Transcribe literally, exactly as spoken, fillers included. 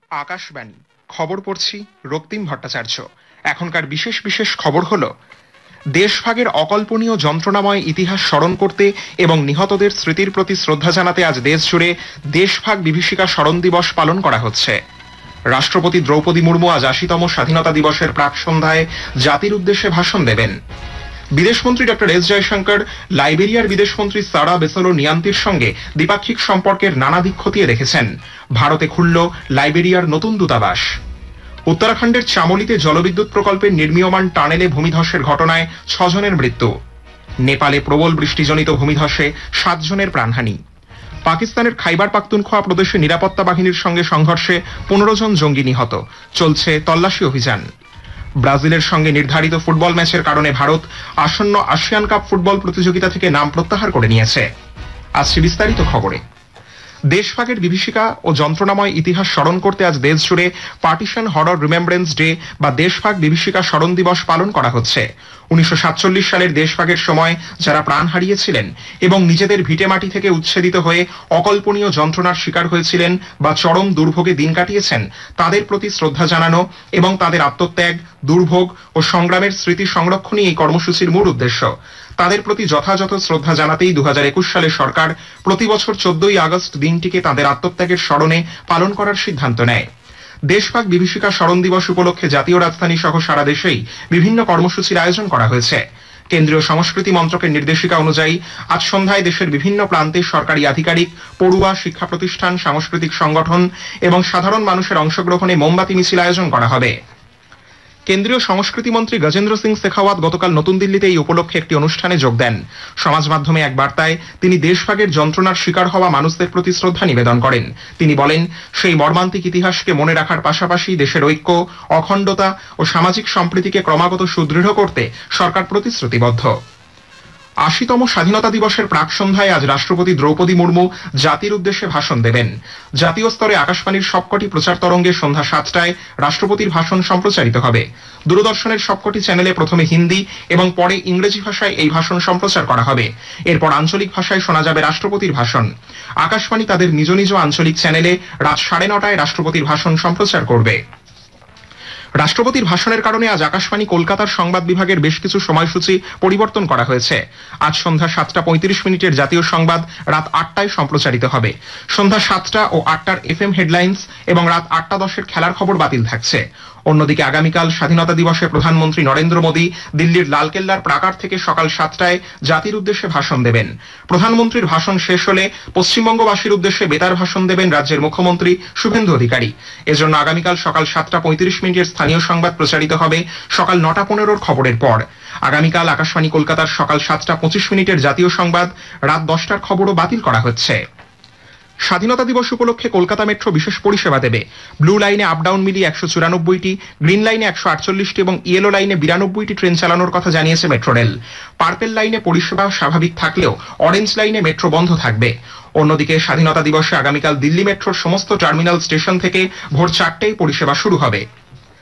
আকাশবাণী খবর পড়ছি রক্তিম ভট্টাচার্য। এখনকার বিশেষ বিশেষ খবর হলো, দেশভাগের অকল্পনীয় যন্ত্রণাময় ইতিহাস স্মরণ করতে এবং নিহতদের স্মৃতির প্রতি শ্রদ্ধা জানাতে আজ দেশ জুড়ে দেশভাগ বিভীষিকা স্মরণ দিবস পালন করা হচ্ছে। রাষ্ট্রপতি দ্রৌপদী মুর্মু আজ আশিতম স্বাধীনতা দিবসের প্রাক সন্ধ্যায় জাতির উদ্দেশ্যে ভাষণ দেবেন। বিদেশমন্ত্রী ডক্টর এস জয়শঙ্কর লাইবেরিয়ার বিদেশমন্ত্রী সারা বেসোলো নিয়ান্তির সঙ্গে দ্বিপাক্ষিক সম্পর্কের নানা দিক খতিয়ে দেখেছেন। ভারতে খুলল লাইবেরিয়ার নতুন দূতাবাস। উত্তরাখণ্ডের চামোলিতে জলবিদ্যুৎ প্রকল্পের নির্মীয়মান টানেলে ভূমিধসের ঘটনায় ছজনের মৃত্যু। নেপালে প্রবল বৃষ্টিজনিত ভূমিধসে সাতজনের প্রাণহানি। পাকিস্তানের খাইবার পাখতুনখোয়া প্রদেশে নিরাপত্তা বাহিনীর সঙ্গে সংঘর্ষে পনেরো জন জঙ্গি নিহত। চলছে তল্লাশি অভিযান। ব্রাজিলের সঙ্গে নির্ধারিত ফুটবল ম্যাচের কারণে ভারত আসন্ন আসিয়ান কাপ ফুটবল প্রতিযোগিতা থেকে নাম প্রত্যাহার করে নিয়েছে। আসছে বিস্তারিত খবরে। দেশভাগের বিভীষিকা ও যন্ত্রণাময় ইতিহাস স্মরণ করতে আজ দেশ জুড়ে পার্টিশন হরর রিমেম্বারেন্স ডে বা দেশভাগ বিভীষিকা স্মরণ দিবস পালন করা হচ্ছে। উনিশশো সাতচল্লিশ সালের দেশভাগের সময় যারা প্রাণ হারিয়েছিলেন এবং নিজেদের ভিটেমাটি থেকে উচ্ছেদিত হয়ে অকল্পনীয় যন্ত্রণার শিকার হয়েছিলেন বা চরম দুর্ভোগে দিন কাটিয়েছেন, তাদের প্রতি শ্রদ্ধা জানানো এবং তাদের আত্মত্যাগ, দুর্ভোগ ও সংগ্রামের স্মৃতি সংরক্ষণই এই কর্মসূচির মূল উদ্দেশ্য। তাদের প্রতি যথাযথ শ্রদ্ধা জানাতেই দু হাজার একুশ সালে সরকার প্রতি বছর চোদ্দই আগস্ট দিনটিকে তাদের আত্মত্যাগের স্মরণে পালন করার সিদ্ধান্ত নেয়। দেশভাগ বিভীষিকা স্মরণ দিবস উপলক্ষে জাতীয় রাজধানী সহ সারা দেশেই বিভিন্ন কর্মসূচির আয়োজন করা হয়েছে। কেন্দ্রীয় সংস্কৃতি মন্ত্রকের নির্দেশিকা অনুযায়ী আজ সন্ধ্যায় দেশের বিভিন্ন প্রান্তে সরকারি আধিকারিক, পড়ুয়া, শিক্ষা প্রতিষ্ঠান, সাংস্কৃতিক সংগঠন এবং সাধারণ মানুষের অংশগ্রহণে মোমবাতি মিছিল আয়োজন করা হবে। কেন্দ্রীয় সংস্কৃতি মন্ত্রী গজেন্দ্র সিং শেখাওয়াত গতকাল নতুন দিল্লিতে এই উপলক্ষে একটি অনুষ্ঠানে যোগ দেন। সমাজ মাধ্যমে এক বার্তায় তিনি দেশভাগের যন্ত্রণার শিকার হওয়া মানুষদের প্রতি শ্রদ্ধা নিবেদন করেন। তিনি বলেন, সেই মর্মান্তিক ইতিহাসকে মনে রাখার পাশাপাশি দেশের ঐক্য, অখণ্ডতা ও সামাজিক সম্প্রীতিকে ক্রমাগত সুদৃঢ় করতে সরকার প্রতিশ্রুতিবদ্ধ। আশিতম স্বাধীনতা দিবসের প্রাক সন্ধ্যায় আজ রাষ্ট্রপতি দ্রৌপদী মুর্মু জাতির উদ্দেশ্যে ভাষণ দেবেন। জাতীয় স্তরে আকাশবাণীর সবকটি প্রচার তরঙ্গে সন্ধ্যা সাতটায় রাষ্ট্রপতির ভাষণ সম্প্রচারিত হবে। দূরদর্শনের সবকটি চ্যানেলে প্রথমে হিন্দি এবং পরে ইংরেজি ভাষায় এই ভাষণ সম্প্রচার করা হবে। এরপর আঞ্চলিক ভাষায় শোনা যাবে রাষ্ট্রপতির ভাষণ। আকাশবাণী তাদের নিজ নিজ আঞ্চলিক চ্যানেলে রাত সাড়ে নটায় রাষ্ট্রপতির ভাষণ সম্প্রচার করবে। রাষ্ট্রপতির ভাষণের কারণে আজ আকাশবাণী কলকাতার সংবাদ বিভাগের বেশ কিছু সময়সূচি পরিবর্তন করা হয়েছে। আজ সন্ধ্যা সাতটা পঁয়ত্রিশ মিনিটের জাতীয় সংবাদ রাত আটটায় সম্প্রচারিত হবে। সন্ধ্যা সাতটা ও আটটার এফ এম হেডলাইন্স এবং রাত আটটা দশের খেলার খবর বাতিল থাকছে। অন্যদিকে আগামীকাল স্বাধীনতা দিবসে প্রধানমন্ত্রী নরেন্দ্র মোদী দিল্লির লালকেল্লার প্রাকার থেকে সকাল সাতটায় জাতির উদ্দেশ্যে ভাষণ দেবেন। প্রধানমন্ত্রীর ভাষণ শেষ হলে পশ্চিমবঙ্গবাসীর উদ্দেশ্যে বেতার ভাষণ দেবেন রাজ্যের মুখ্যমন্ত্রী শুভেন্দু অধিকারী। এজন্য আগামীকাল সকাল সাতটা পঁয়ত্রিশ মিনিটের স্থানীয় সংবাদ প্রচারিত হবে সকাল নটা পনেরোর খবরের পর। আগামীকাল আকাশবাণী কলকাতার সকাল সাতটা পঁচিশ মিনিটের জাতীয় সংবাদ, রাত দশটার খবরও বাতিল করা হচ্ছে। স্বাধীনতা দিবস উপলক্ষে কলকাতা মেট্রো বিশেষ পরিষেবা দেবে। ব্লু লাইনে আপ ডাউন মিলিয়ে একশো চুরানব্বইটি, গ্রিন লাইনে একশো আটচল্লিশটি এবং ইয়েলো লাইনে বিরানব্বইটি ট্রেন চালানোর কথা জানিয়েছে মেট্রো রেল। পার্পেল লাইনে পরিষেবা স্বাভাবিক থাকলেও অরেঞ্জ লাইনে মেট্রো বন্ধ থাকবে। অন্যদিকে স্বাধীনতা দিবসে আগামীকাল দিল্লি মেট্রোর সমস্ত টার্মিনাল স্টেশন থেকে ভোর চারটেই পরিষেবা শুরু হবে।